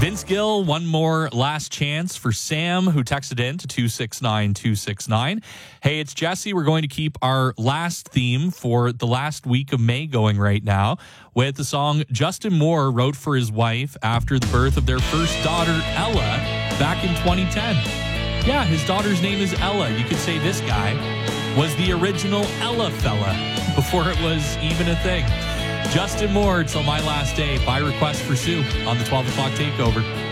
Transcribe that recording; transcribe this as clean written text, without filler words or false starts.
Vince Gill, one more last chance for Sam, who texted in to 269-269. Hey, it's Jesse. We're going to keep our last theme for the last week of May going right now with the song Justin Moore wrote for his wife after the birth of their first daughter, Ella, back in 2010. Yeah, his daughter's name is Ella. You could say this guy was the original Ella fella before it was even a thing. Justin Moore, Till My Last Day, by request for Sue on the 12 o'clock takeover.